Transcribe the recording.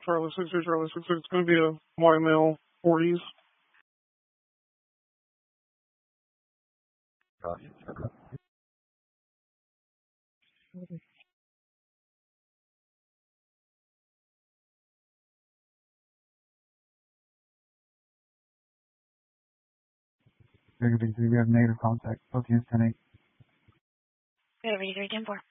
Charlie 62, Charlie 66. It's going to be a white male, 40s. We have negative contact. Both units 10-8. We have 83, 10-4.